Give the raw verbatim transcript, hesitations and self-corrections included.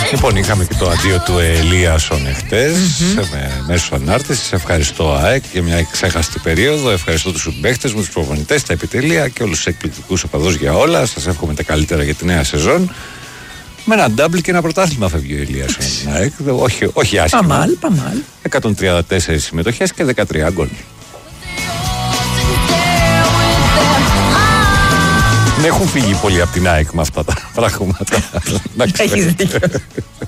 Λοιπόν, είχαμε και το αντίο του Ελίασον εχθές mm-hmm. με μέσω ανάρτησης. Ευχαριστώ ΑΕΚ για μια εξέχαστη περίοδο. Ευχαριστώ τους συμπαίχτες μου, τους προπονητές, τα επιτελεία και όλους τους εκπληκτικούς οπαδούς για όλα. Σας εύχομαι τα καλύτερα για τη νέα σεζόν. Με ένα ντάμπλ και ένα πρωτάθλημα φεύγει ο Ελίασον. όχι, όχι άσχημα. Παμάλ, παμάλ. εκατόν τριάντα τέσσερις συμμετοχές και δεκατρία γκολ. Δεν έχουν φύγει πολύ από την ΑΕΚ με αυτά τα πράγματα. Έχεις δίκιο.